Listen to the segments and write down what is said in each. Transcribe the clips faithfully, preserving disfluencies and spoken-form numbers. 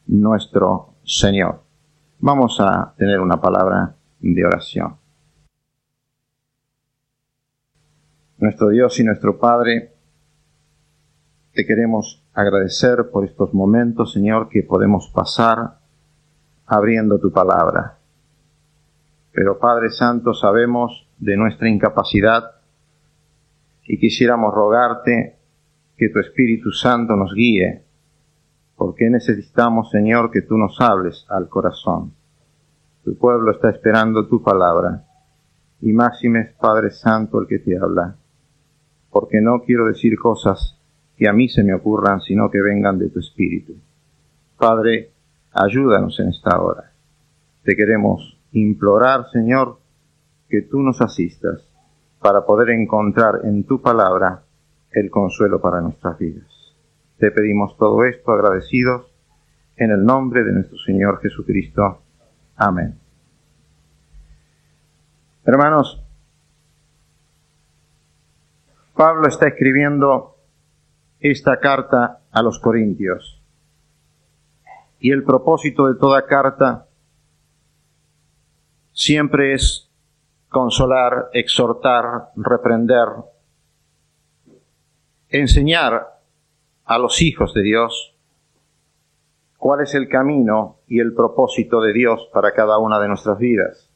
nuestro Señor. Vamos a tener una palabra de oración. Nuestro Dios y nuestro Padre, te queremos agradecer por estos momentos, Señor, que podemos pasar abriendo tu palabra. Pero, Padre Santo, sabemos de nuestra incapacidad y quisiéramos rogarte que tu Espíritu Santo nos guíe, porque necesitamos, Señor, que tú nos hables al corazón. Tu pueblo está esperando tu palabra, y máxime es Padre Santo el que te habla, porque no quiero decir cosas que a mí se me ocurran, sino que vengan de tu Espíritu. Padre, ayúdanos en esta hora. Te queremos implorar, Señor, que tú nos asistas para poder encontrar en tu palabra el consuelo para nuestras vidas. Te pedimos todo esto agradecidos en el nombre de nuestro Señor Jesucristo. Amén. Hermanos, Pablo está escribiendo esta carta a los Corintios. Y el propósito de toda carta siempre es consolar, exhortar, reprender, enseñar a los hijos de Dios cuál es el camino y el propósito de Dios para cada una de nuestras vidas.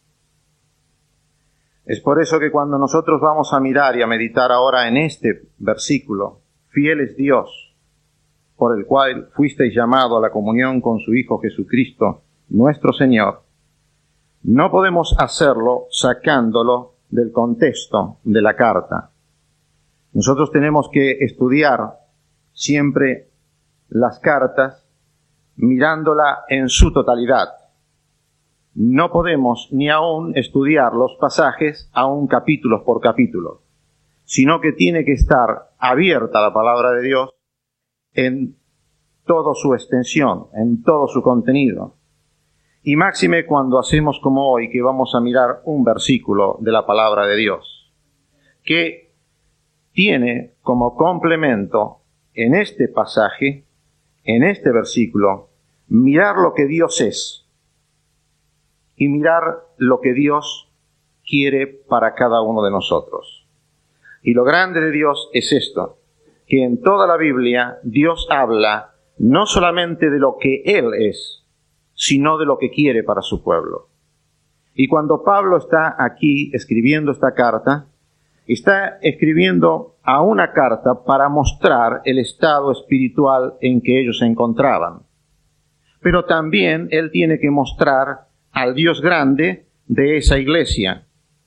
Es por eso que cuando nosotros vamos a mirar y a meditar ahora en este versículo, fiel es Dios, por el cual fuisteis llamado a la comunión con su Hijo Jesucristo, nuestro Señor, no podemos hacerlo sacándolo del contexto de la carta. Nosotros tenemos que estudiar siempre las cartas mirándola en su totalidad. No podemos ni aún estudiar los pasajes aún capítulos por capítulo, sino que tiene que estar abierta la palabra de Dios en toda su extensión, en todo su contenido. Y máxime cuando hacemos como hoy, que vamos a mirar un versículo de la palabra de Dios, que tiene como complemento en este pasaje, en este versículo, mirar lo que Dios es y mirar lo que Dios quiere para cada uno de nosotros. Y lo grande de Dios es esto, que en toda la Biblia Dios habla no solamente de lo que Él es, sino de lo que quiere para su pueblo. Y cuando Pablo está aquí escribiendo esta carta, está escribiendo a una carta para mostrar el estado espiritual en que ellos se encontraban. Pero también él tiene que mostrar al Dios grande de esa iglesia.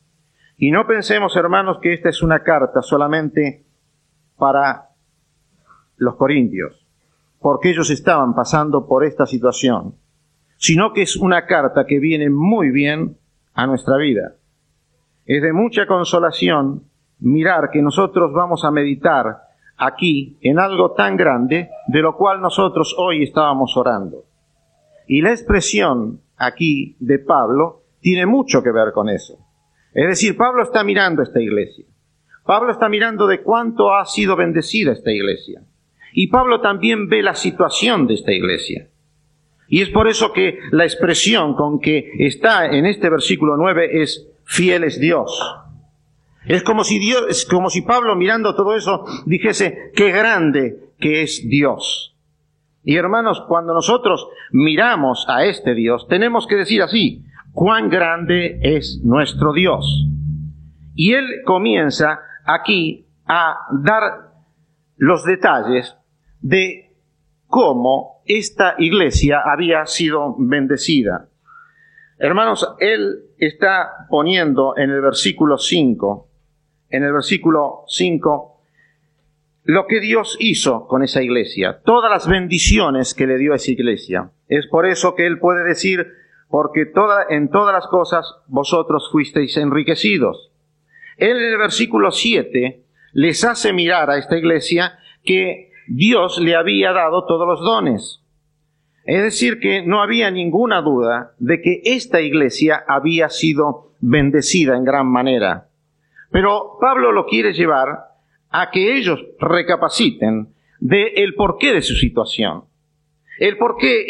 Y no pensemos, hermanos, que esta es una carta solamente para los corintios, porque ellos estaban pasando por esta situación, sino que es una carta que viene muy bien a nuestra vida. Es de mucha consolación mirar que nosotros vamos a meditar aquí en algo tan grande de lo cual nosotros hoy estábamos orando. Y la expresión aquí de Pablo tiene mucho que ver con eso. Es decir, Pablo está mirando esta iglesia. Pablo está mirando de cuánto ha sido bendecida esta iglesia. Y Pablo también ve la situación de esta iglesia. Y es por eso que la expresión con que está en este versículo nueve es fiel es Dios. Es como si Dios, es como si Pablo mirando todo eso dijese qué grande que es Dios. Y hermanos, cuando nosotros miramos a este Dios, tenemos que decir así, cuán grande es nuestro Dios. Y él comienza aquí a dar los detalles de cómo esta iglesia había sido bendecida. Hermanos, él está poniendo en el versículo cinco, en el versículo cinco, lo que Dios hizo con esa iglesia, todas las bendiciones que le dio a esa iglesia. Es por eso que él puede decir, porque toda, en todas las cosas vosotros fuisteis enriquecidos. Él en el versículo siete les hace mirar a esta iglesia que Dios le había dado todos los dones. Es decir, que no había ninguna duda de que esta iglesia había sido bendecida en gran manera. Pero Pablo lo quiere llevar a que ellos recapaciten del porqué de su situación. El porqué